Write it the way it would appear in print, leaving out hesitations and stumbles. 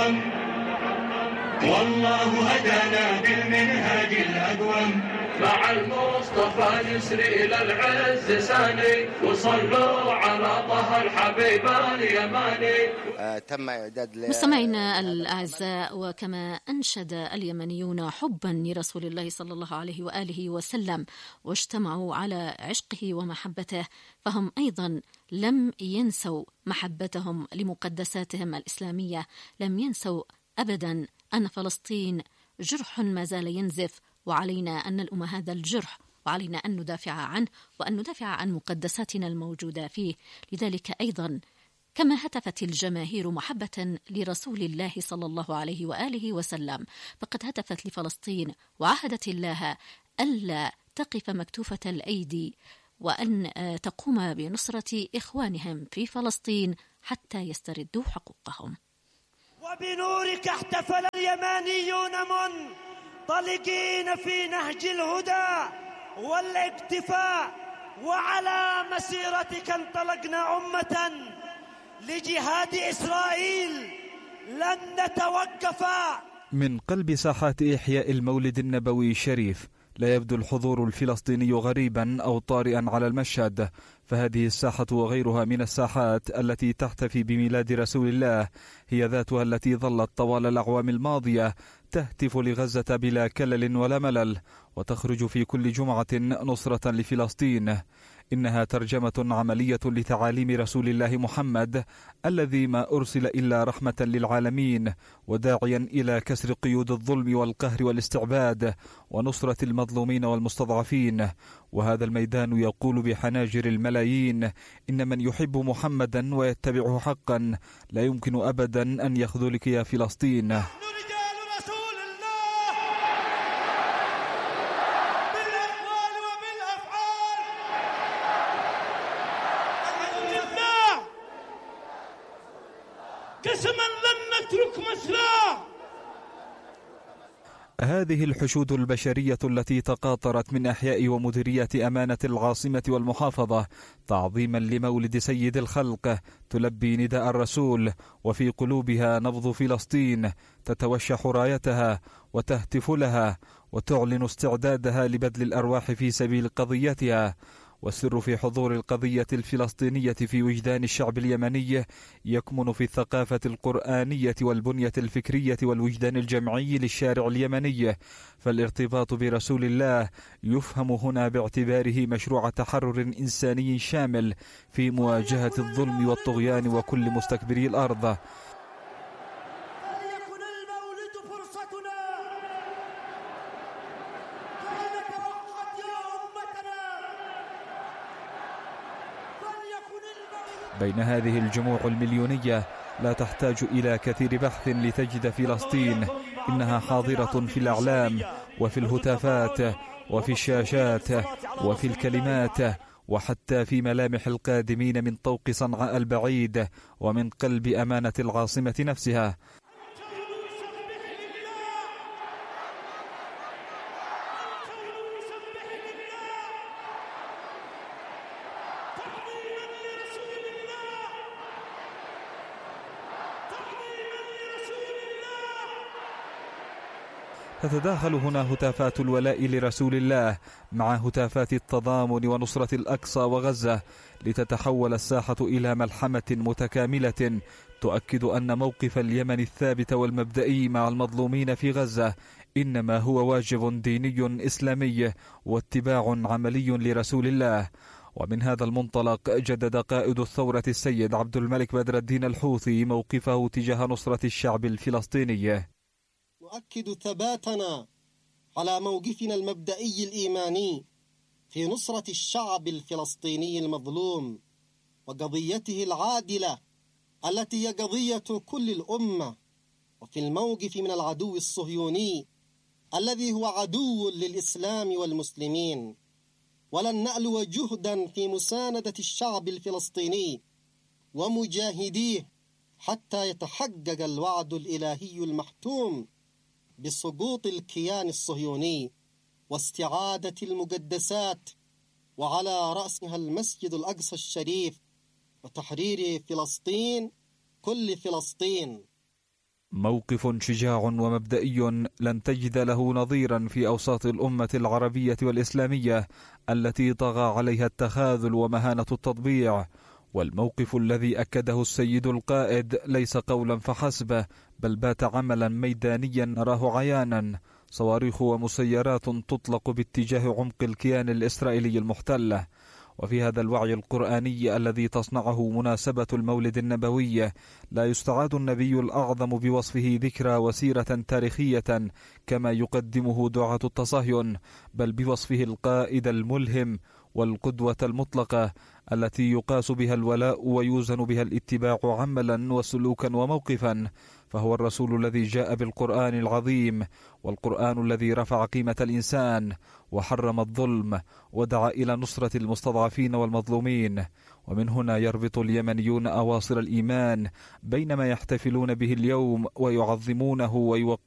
المعظم، والله هدانا بالمنهاج الأقوم. مع المصطفى يسري إلى العز ساني، وصلوا على طه الحبيب اليماني. تم إعداد مستمعينا الأعزاء، وكما أنشد اليمنيون حبا لرسول الله صلى الله عليه وآله وسلم واجتمعوا على عشقه ومحبته، فهم أيضا لم ينسوا محبتهم لمقدساتهم الإسلامية، لم ينسوا أبدا أن فلسطين جرح ما زال ينزف، وعلينا أن نلؤم هذا الجرح، وعلينا أن ندافع عنه وأن ندافع عن مقدساتنا الموجودة فيه. لذلك أيضا كما هتفت الجماهير محبة لرسول الله صلى الله عليه وآله وسلم، فقد هتفت لفلسطين وعهدت الله ألا تقف مكتوفة الأيدي، وأن تقوم بنصرة إخوانهم في فلسطين حتى يستردوا حقوقهم. وبنورك احتفل اليمانيون منطلقين في نهج الهدى والاكتفاء، وعلى مسيرتك انطلقنا أمة لجهاد إسرائيل لن نتوقف. من قلب ساحات إحياء المولد النبوي الشريف لا يبدو الحضور الفلسطيني غريبا أو طارئا على المشهد، فهذه الساحة وغيرها من الساحات التي تحتفي بميلاد رسول الله هي ذاتها التي ظلت طوال الأعوام الماضية تهتف لغزة بلا كلل ولا ملل، وتخرج في كل جمعة نصرة لفلسطين. إنها ترجمة عملية لتعاليم رسول الله محمد الذي ما أرسل إلا رحمة للعالمين، وداعيا إلى كسر قيود الظلم والقهر والاستعباد ونصرة المظلومين والمستضعفين. وهذا الميدان يقول بحناجر الملايين إن من يحب محمدا ويتبعه حقا لا يمكن أبدا أن يخذلك يا فلسطين. قسما لن نترك مسراه. هذه الحشود البشرية التي تقاطرت من أحياء ومديريات أمانة العاصمة والمحافظة تعظيما لمولد سيد الخلق تلبي نداء الرسول، وفي قلوبها نبض فلسطين، تتوشح رايتها وتهتف لها وتعلن استعدادها لبذل الأرواح في سبيل قضيتها. والسر في حضور القضية الفلسطينية في وجدان الشعب اليمني يكمن في الثقافة القرآنية والبنية الفكرية والوجدان الجمعي للشارع اليمني، فالارتباط برسول الله يفهم هنا باعتباره مشروع تحرر إنساني شامل في مواجهة الظلم والطغيان وكل مستكبري الأرض. بين هذه الجموع المليونية لا تحتاج إلى كثير بحث لتجد فلسطين إنها حاضرة في الأعلام وفي الهتافات وفي الشاشات وفي الكلمات، وحتى في ملامح القادمين من طوق صنعاء البعيد ومن قلب أمانة العاصمة نفسها. تتداخل هنا هتافات الولاء لرسول الله مع هتافات التضامن ونصرة الأقصى وغزة، لتتحول الساحة إلى ملحمة متكاملة تؤكد أن موقف اليمن الثابت والمبدئي مع المظلومين في غزة إنما هو واجب ديني إسلامي واتباع عملي لرسول الله. ومن هذا المنطلق جدد قائد الثورة السيد عبد الملك بدر الدين الحوثي موقفه تجاه نصرة الشعب الفلسطيني. نؤكد ثباتنا على موقفنا المبدئي الإيماني في نصرة الشعب الفلسطيني المظلوم وقضيته العادلة التي هي قضية كل الأمة، وفي الموقف من العدو الصهيوني الذي هو عدو للإسلام والمسلمين. ولن نألو جهدا في مساندة الشعب الفلسطيني ومجاهديه حتى يتحقق الوعد الإلهي المحتوم بسقوط الكيان الصهيوني واستعادة المقدسات، وعلى رأسها المسجد الأقصى الشريف، وتحرير فلسطين كل فلسطين. موقف شجاع ومبدئي لن تجد له نظيرا في أوساط الأمة العربية والإسلامية التي طغى عليها التخاذل ومهانة التطبيع، والموقف الذي أكده السيد القائد ليس قولا فحسب، بل بات عملا ميدانيا نراه عيانا. صواريخ ومسيرات تطلق باتجاه عمق الكيان الإسرائيلي المحتل. وفي هذا الوعي القرآني الذي تصنعه مناسبة المولد النبوي لا يستعاد النبي الأعظم بوصفه ذكرى وسيرة تاريخية كما يقدمه دعاة التصهين، بل بوصفه القائد الملهم والقدوة المطلقة التي يقاس بها الولاء ويوزن بها الاتباع عملا وسلوكا وموقفا. فهو الرسول الذي جاء بالقرآن العظيم، والقرآن الذي رفع قيمة الإنسان وحرم الظلم ودعا إلى نصرة المستضعفين والمظلومين. ومن هنا يربط اليمنيون أواصر الإيمان بينما يحتفلون به اليوم ويعظمونه